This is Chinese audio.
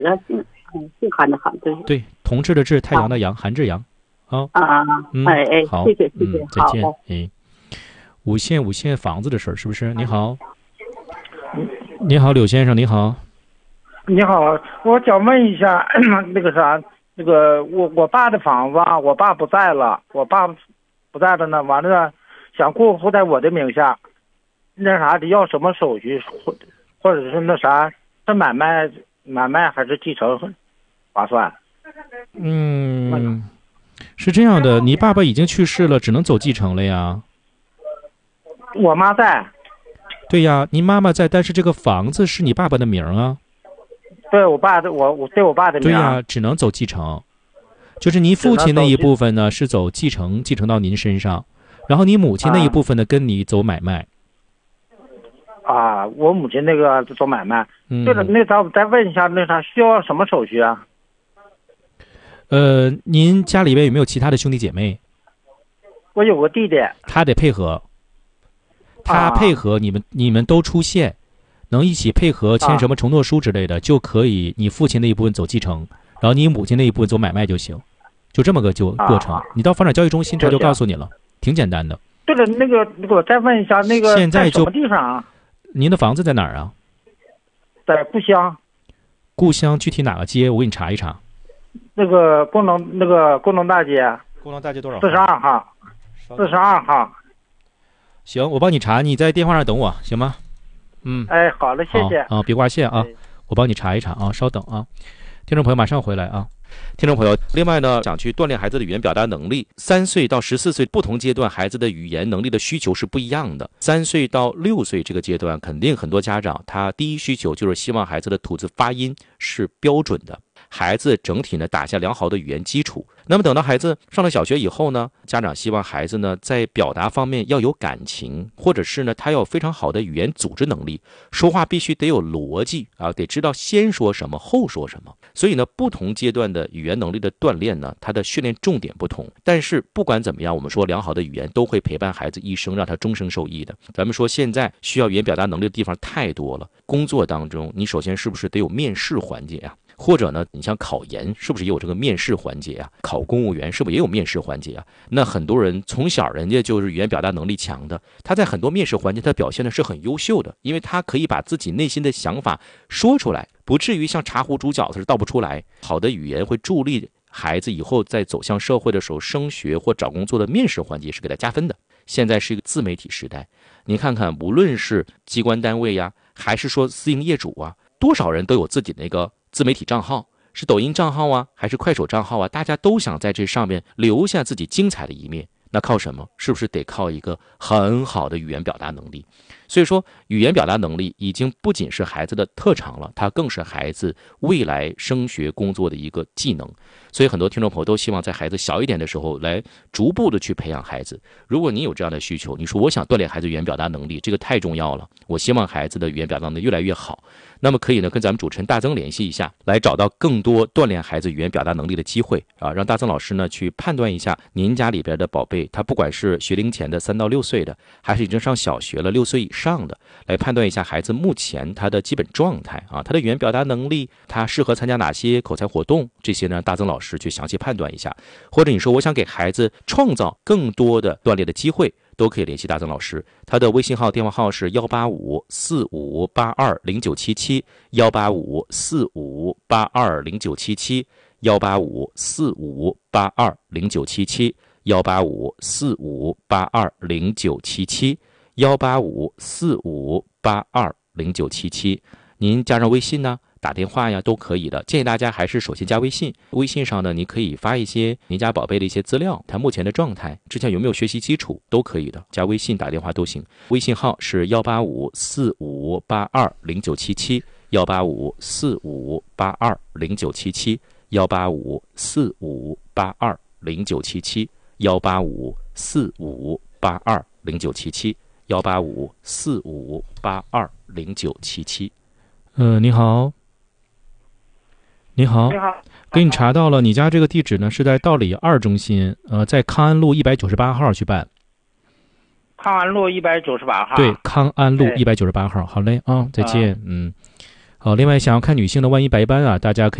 姓韩的韩，对。 对，同志的志，太阳的阳，韩志阳。好。好， 谢谢。 再见。五线房子的事儿是不是？你好。你好，柳先生，你好。 你好，我想问一下，我爸的房子，我爸不在了，呢，完了想过户在我的名下，那啥得要什么手续，或者是那啥，是买卖还是继承划算？ 是这样的，你爸爸已经去世了，只能走继承了呀。 我妈在。 对呀，您妈妈在，但是这个房子是你爸爸的名啊。 对我爸的，我对我爸的名。 对呀，只能走继承，就是您父亲那一部分呢是走继承到您身上，然后你母亲那一部分呢跟你走买卖。 我母亲那个走买卖。对了，那咱再问一下，那啥需要什么手续啊？ 您家里边有没有其他的兄弟姐妹？ 我有个弟弟。 他得配合。他配合你们都出现，能一起配合签什么承诺书之类的，就可以你父亲那一部分走继承，然后你母亲那一部分走买卖就行，就这么个过程。你到房产交易中心他就告诉你了，挺简单的。 对了，那个我再问一下，那个现在就在什么地方啊？ 您的房子在哪儿啊？ 在故乡。 故乡具体哪个街？我给你查一查。 那个工农大街。 工农大街多少 ？42号。42号。 行，我帮你查，你在电话上等我，行吗？ 好了，谢谢。 别挂线啊，我帮你查一查啊，稍等啊。听众朋友马上回来啊。听众朋友，另外呢，想去锻炼孩子的语言表达能力，3岁到14岁不同阶段孩子的语言能力的需求是不一样的。3岁到6岁这个阶段，肯定很多家长他第一需求就是希望孩子的吐字发音是标准的，孩子整体呢打下良好的语言基础。那么等到孩子上了小学以后呢，家长希望孩子呢在表达方面要有感情，或者是呢他要有非常好的语言组织能力，说话必须得有逻辑啊，得知道先说什么后说什么。所以呢，不同阶段的语言能力的锻炼呢，它的训练重点不同。但是不管怎么样，我们说良好的语言都会陪伴孩子一生，让他终生受益的。咱们说现在需要语言表达能力的地方太多了，工作当中你首先是不是得有面试环节啊？或者呢，你像考研是不是也有这个面试环节啊？考公务员是不是也有面试环节啊？那很多人从小人家就是语言表达能力强的，他在很多面试环节他表现的是很优秀的，因为他可以把自己内心的想法说出来，不至于像茶壶煮饺子是倒不出来。好的语言会助力孩子以后在走向社会的时候，升学或找工作的面试环节是给他加分的。现在是一个自媒体时代，你看看无论是机关单位呀，还是说私营业主啊，多少人都有自己那个自媒体账号，是抖音账号啊，还是快手账号啊，大家都想在这上面留下自己精彩的一面。那靠什么？是不是得靠一个很好的语言表达能力？所以说语言表达能力已经不仅是孩子的特长了，它更是孩子未来升学工作的一个技能。所以很多听众朋友都希望在孩子小一点的时候来逐步的去培养孩子。如果你有这样的需求，你说我想锻炼孩子语言表达能力，这个太重要了，我希望孩子的语言表达能力越来越好，那么可以呢跟咱们主持人大曾联系一下，来找到更多锻炼孩子语言表达能力的机会啊，让大曾老师呢去判断一下您家里边的宝贝，他不管是学龄前的3到6岁的，还是已经上小学了6岁以上的，来判断一下孩子目前他的基本状态啊，他的语言表达能力，他适合参加哪些口才活动，这些呢大曾老师去详细判断一下。或者你说我想给孩子创造更多的锻炼的机会，都可以联系大曾老师，他的微信号电话号是18545820977 18545820977 18545820977 18545820977 18545820977。您加上微信呢，打电话呀都可以的，建议大家还是首先加微信。微信上呢，你可以发一些您家宝贝的一些资料，他目前的状态，之前有没有学习基础都可以的，加微信打电话都行。微信号是18545820977 18545820977 18545820977 18545820977 18545820977。你好。你好，给你查到了，你家这个地址呢是在道里2中心，在康安路198号去办。 康安路198号。 对，康安路198号。好嘞啊，再见。 好，另外想要看女性的万一白斑啊，大家可以